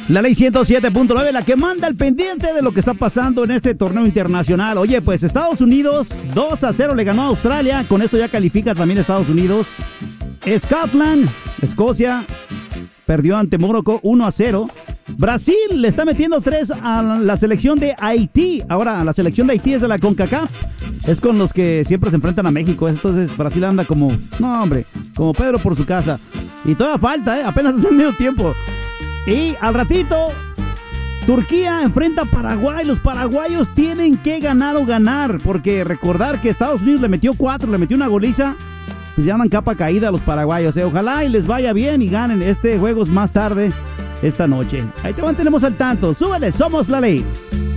La ley 107.9, la que manda el pendiente de lo que está pasando en este torneo internacional. Oye, pues Estados Unidos 2-0 le ganó a Australia. Con esto ya califica también Estados Unidos. Scotland, Escocia, perdió ante Mónaco 1-0. Brasil le está metiendo 3 a la selección de Haití. Ahora, la selección de Haití es de la CONCACAF. Es con los que siempre se enfrentan a México. Entonces Brasil anda como, no hombre, como Pedro por su casa. Y todavía falta, apenas es el medio tiempo. Y al ratito, Turquía enfrenta a Paraguay. Los paraguayos tienen que ganar o ganar, porque recordar que Estados Unidos le metió 4, le metió una goliza, pues ya andan capa caída a los paraguayos. Ojalá y les vaya bien y ganen este juegos más tarde esta noche. Ahí te mantenemos al tanto. Súbele, somos la ley.